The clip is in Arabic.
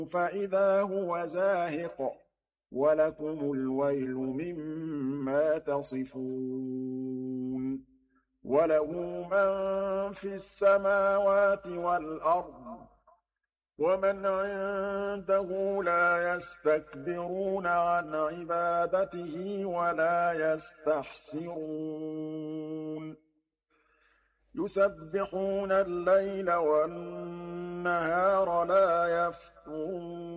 فإذا هو زاهق ولكم الويل مما تصفون وله من في السماوات والأرض ومن عنده لا يستكبرون عن عبادته ولا يستحسرون يسبحون الليل والنهار لا يفترون